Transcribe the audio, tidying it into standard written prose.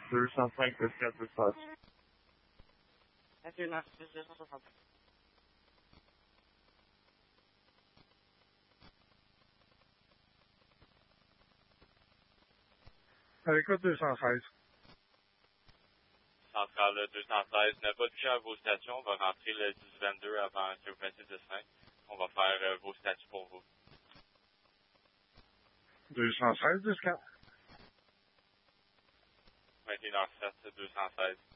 205 24 216. Mathieu Narcisse 260. À l'écoute 216. Centrale 216, n'a pas touché à vos stations, on va rentrer le 10-22 avant que vous fassiez 10-5. On va faire vos statuts pour vous. 216 jusqu'à 21h07, 216.